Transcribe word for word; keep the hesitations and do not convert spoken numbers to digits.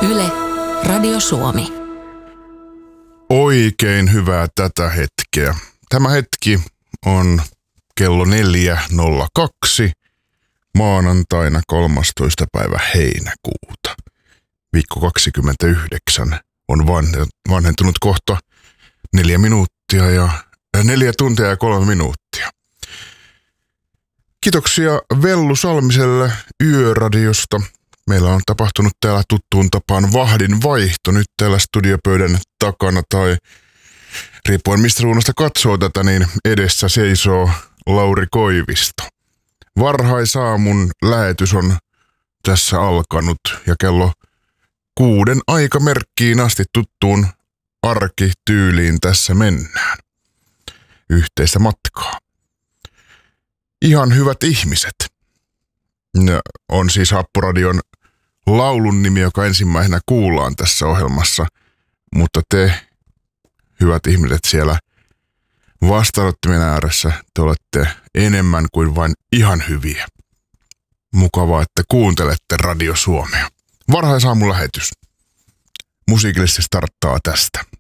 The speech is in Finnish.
Yle, Radio Suomi. Oikein hyvää tätä hetkeä. Tämä hetki on kello neljä nolla kaksi maanantaina kolmastoista päivä heinäkuuta. Viikko kaksikymmentäyhdeksän on vanhentunut kohta neljä minuuttia ja neljä tuntia ja kolme minuuttia. Kiitoksia Vellu Salmiselle Yöradiosta. Meillä on tapahtunut täällä tuttuun tapaan vahdin vaihto nyt täällä studiopöydän takana tai riippuen mistä suunnasta katsoo tätä, niin edessä seisoo Lauri Koivisto. Varhaisaamun lähetys on tässä alkanut ja kello kuuden aikamerkkiin asti tuttuun arkityyliin tässä mennään. Yhteistä matkaa. Ihan hyvät ihmiset. No, on siis Happuradion laulun nimi, joka ensimmäisenä kuullaan tässä ohjelmassa, mutta te, hyvät ihmiset siellä vastaanottimien ääressä, te olette enemmän kuin vain ihan hyviä. Mukavaa, että kuuntelette Radio Suomea. Varhaisaamun lähetys. Musiikillisesti starttaa tästä.